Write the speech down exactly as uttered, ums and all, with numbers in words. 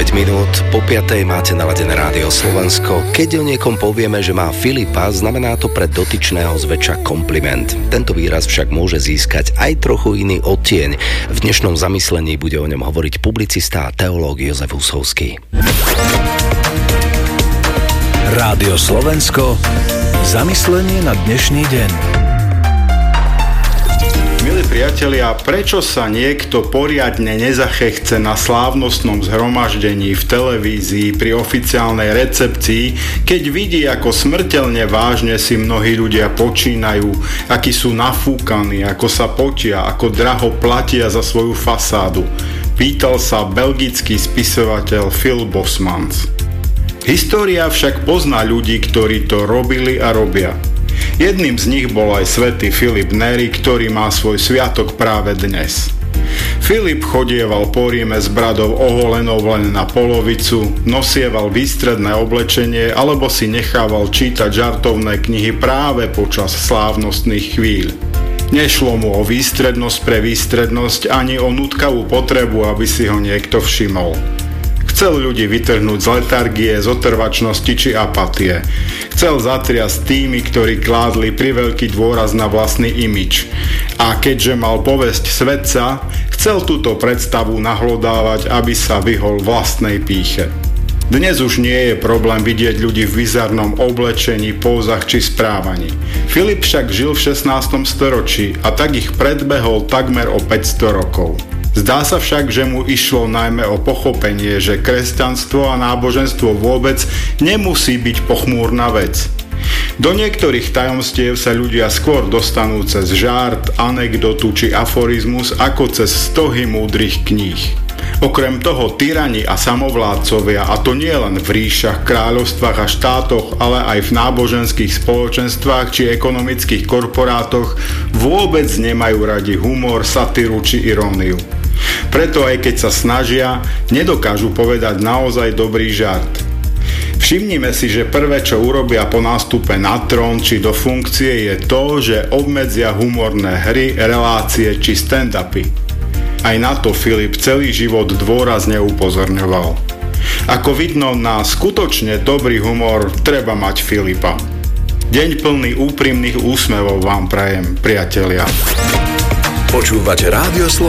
deväť minút po piatej máte naladené Rádio Slovensko. Keď o niekom povieme, že má Filipa, znamená to pre dotyčného zväčša kompliment. Tento výraz však môže získať aj trochu iný odtieň. V dnešnom zamyslení bude o ňom hovoriť publicista a teológ Jozef Husovský. Rádio Slovensko. Zamyslenie na dnešný deň. Milí priatelia, prečo sa niekto poriadne nezachechce na slávnostnom zhromaždení v televízii pri oficiálnej recepcii, keď vidí, ako smrteľne vážne si mnohí ľudia počínajú, akí sú nafúkaní, ako sa potia, ako draho platia za svoju fasádu? Pýtal sa belgický spisovateľ Phil Bosmans. História však pozná ľudí, ktorí to robili a robia. Jedným z nich bol aj svätý Filip Neri, ktorý má svoj sviatok práve dnes. Filip chodieval po Ríme s bradou oholenou len na polovicu, nosieval výstredné oblečenie alebo si nechával čítať žartovné knihy práve počas slávnostných chvíľ. Nešlo mu o výstrednosť pre výstrednosť ani o nutkavú potrebu, aby si ho niekto všimol. Chcel ľudí vytrhnúť z letargie, z otrvačnosti či apatie. Chcel zatriasť tými, ktorí kládli priveľký dôraz na vlastný imidž. A keďže mal povesť svetca, chcel túto predstavu nahlodávať, aby sa vyhol vlastnej pýche. Dnes už nie je problém vidieť ľudí v bizarnom oblečení, pózach či správaní. Filip však žil v šestnástom storočí a tak ich predbehol takmer o päťsto rokov. Zdá sa však, že mu išlo najmä o pochopenie, že kresťanstvo a náboženstvo vôbec nemusí byť pochmúrna vec. Do niektorých tajomstiev sa ľudia skôr dostanú cez žart, anekdotu či aforizmus ako cez stohy múdrych kníh. Okrem toho tyrani a samovládcovia, a to nie len v ríšach, kráľovstvách a štátoch, ale aj v náboženských spoločenstvách či ekonomických korporátoch, vôbec nemajú radi humor, satíru či iróniu. Preto aj keď sa snažia, nedokážu povedať naozaj dobrý žart. Všimnime si, že prvé, čo urobia po nástupe na trón či do funkcie, je to, že obmedzia humorné hry, relácie či stand-upy. Aj na to Filip celý život dôrazne upozorňoval. Ako vidno, na skutočne dobrý humor treba mať Filipa. Deň plný úprimných úsmevov vám prajem, priatelia. Počúvate Rádio Slovensko.